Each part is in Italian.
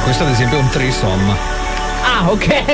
questo ad esempio è un threesome. Ah,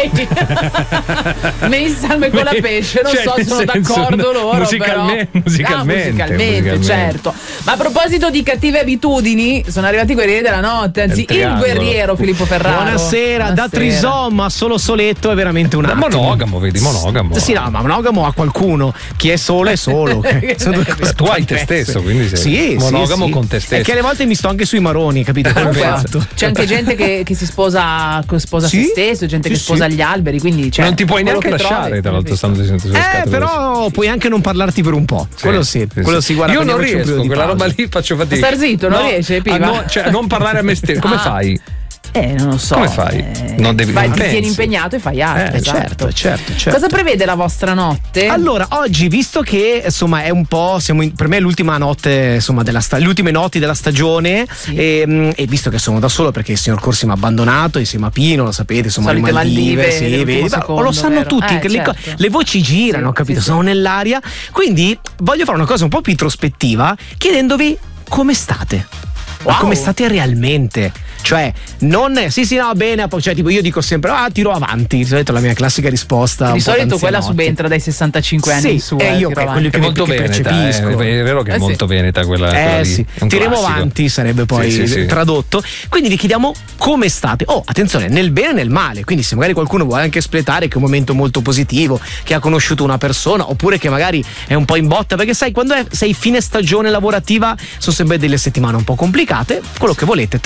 ok. Meni salme con la pesce, non so, sono d'accordo loro. Musicalmente, certo. Ma a proposito di cattive abitudini, sono arrivati i guerrieri della notte, anzi il guerriero Filippo Ferraro. Buonasera. Da trisom a solo soletto è veramente un attimo. Monogamo, vedi, monogamo. Sì, no, ma monogamo a qualcuno. Chi è solo è solo. Sono due cose tu hai te stesso, quindi sei monogamo con te stesso. E che alle volte mi sto anche sui maroni, capito? C'è anche gente che si sposa se stesso, gente che sposa gli alberi, quindi non ti puoi neanche lasciare, tra l'altro, stando sulle scatole. Però puoi anche non parlarti per un po'. Quello sì. Quello si guarda. Io non riesco, quella roba lì faccio fatica. Star zitto, non riesce, cioè non parlare a me stesso. Come fai? Non lo so. Come fai? Non devi ti tieni impegnato e fai altro. Certo. Cosa prevede la vostra notte? Allora, oggi, visto che insomma è un po', per me è l'ultima notte, insomma, le ultime notti della stagione, e visto che sono da solo perché il signor Corsi mi ha abbandonato insieme a Pino, lo sapete, insomma, le Maldive, sì, vedi, lo sanno tutti, che le voci girano, capito? Sono nell'aria. Quindi voglio fare una cosa un po' più introspettiva, chiedendovi come state. Ma come state realmente? Cioè, non bene, cioè tipo io dico sempre tiro avanti, di solito la mia classica risposta. Di solito quella subentra dai 65 anni in su. Io quello che molto veneta, è vero che è molto veneta quella sì. Tiremo avanti sarebbe poi tradotto. Quindi vi chiediamo come state. Attenzione, nel bene e nel male. Quindi se magari qualcuno vuole anche espletare che è un momento molto positivo, che ha conosciuto una persona, oppure che magari è un po' in botta, perché sai, quando sei fine stagione lavorativa sono sempre delle settimane un po' complicate. Quello che volete,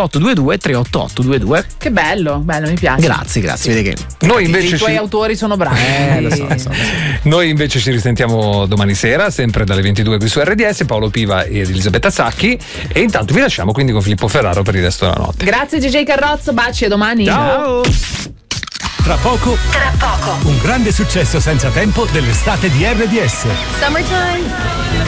38822. Che bello, mi piace. Grazie, vedi che noi invece i tuoi autori sono bravi. Lo so. Noi invece ci risentiamo domani sera, sempre dalle 22 qui su RDS, Paolo Piva ed Elisabetta Sacchi, e intanto vi lasciamo quindi con Filippo Ferraro per il resto della notte. Grazie JJ Carrozzo, baci, a domani. Ciao. Tra poco, un grande successo senza tempo dell'estate di RDS. Summertime.